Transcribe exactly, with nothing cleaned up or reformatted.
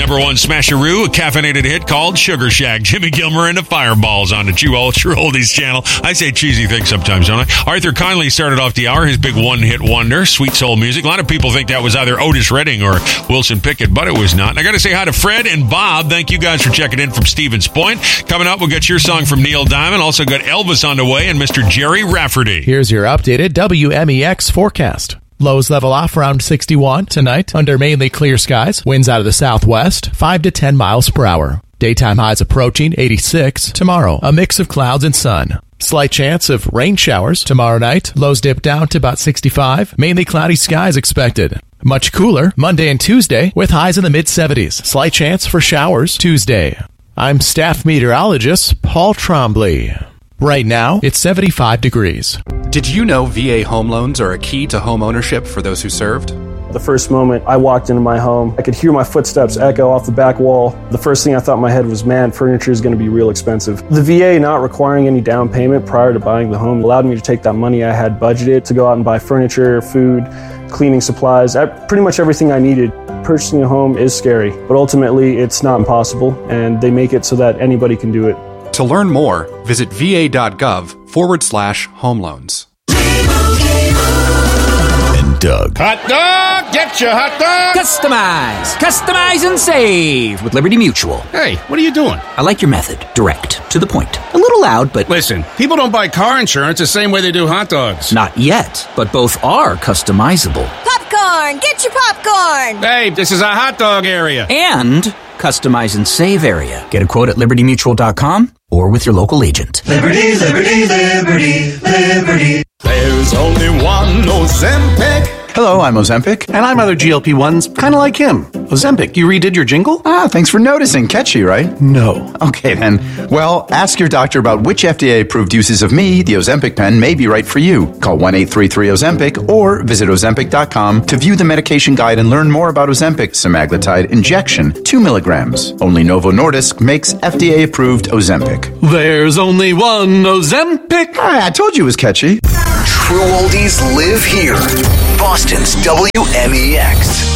number one smasheroo, a caffeinated hit called Sugar Shack. Jimmy Gilmer and the Fireballs on the Chew Ultra Oldies channel. I say cheesy things sometimes, don't I? Arthur Conley started off the hour, his big one-hit wonder, sweet soul music. A lot of people think that was either Otis Redding or Wilson Pickett, but it was not. And I got to say hi to Fred and Bob. Thank you guys for checking in from Stevens Point. Coming up, we'll get your song from Neil Diamond. Also got Elvis on the way and Mister Jerry Rafferty. Here's your updated W M E X forecast. Lows level off around sixty-one tonight under mainly clear skies. Winds out of the southwest, five to ten miles per hour. Daytime highs approaching eighty-six. Tomorrow, a mix of clouds and sun. Slight chance of rain showers tomorrow night. Lows dip down to about sixty-five. Mainly cloudy skies expected. Much cooler Monday and Tuesday with highs in the mid-seventies. Slight chance for showers Tuesday. I'm staff meteorologist Paul Trombley. Right now, it's seventy-five degrees. Did you know V A home loans are a key to home ownership for those who served? The first moment I walked into my home, I could hear my footsteps echo off the back wall. The first thing I thought in my head was, man, furniture is going to be real expensive. The V A not requiring any down payment prior to buying the home allowed me to take that money I had budgeted to go out and buy furniture, food, cleaning supplies, pretty much everything I needed. Purchasing a home is scary, but ultimately it's not impossible, and they make it so that anybody can do it. To learn more, visit va.gov forward slash home loans. And Doug. Hot dog! Get your hot dog! Customize! Customize and save with Liberty Mutual. Hey, what are you doing? I like your method. Direct. To the point. A little loud, but... Listen, people don't buy car insurance the same way they do hot dogs. Not yet, but both are customizable. Popcorn! Get your popcorn! Hey, this is a hot dog area. And customize and save area. Get a quote at liberty mutual dot com or with your local agent. Liberty, liberty, liberty, liberty. There's only one Ozempic. Hello, I'm Ozempic, and I'm other G L P ones, kind of like him. Ozempic, you redid your jingle? Ah, thanks for noticing. Catchy, right? No. Okay, then. Well, ask your doctor about which F D A-approved uses of me, the Ozempic pen, may be right for you. Call one eight three three Ozempic or visit ozempic dot com to view the medication guide and learn more about Ozempic semaglutide injection, two milligrams. Only Novo Nordisk makes F D A-approved Ozempic. There's only one Ozempic. Ah, I told you it was catchy. True oldies live here. Boston's W M E X.